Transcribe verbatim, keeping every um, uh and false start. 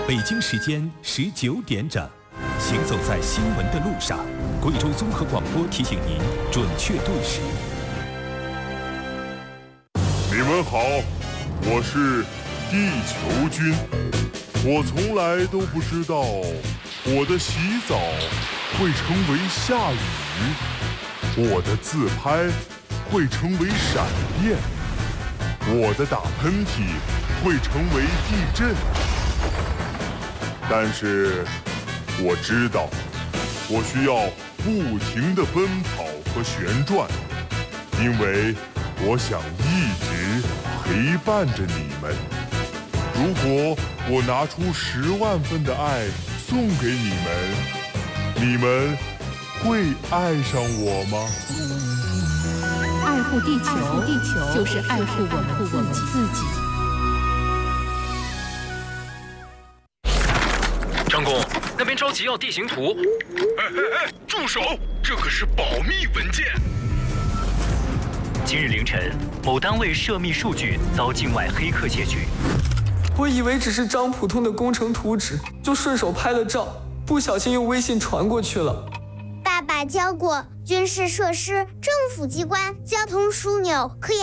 北京时间十九点整，行走在新闻的路上，贵州综合广播提醒您准确对时。 你们好，我是地球君。我从来都不知道我的洗澡会成为下雨，我的自拍会成为闪电，我的打喷嚏会成为地震。但是我知道，我需要不停地奔跑和旋转，因为我想一直陪伴着你们。如果我拿出十万分的爱送给你们，你们会爱上我吗？ 爱护地球，爱护地球就是爱护我们我们自己。 张工，那边着急要地形图。 哎哎哎，住手！这可是保密文件。 今日凌晨，某单位涉密数据遭境外黑客窃取。 我以为只是张普通的工程图纸，就顺手拍了照，不小心用微信传过去了。 爸爸教过，军事设施、政府机关、交通枢纽可以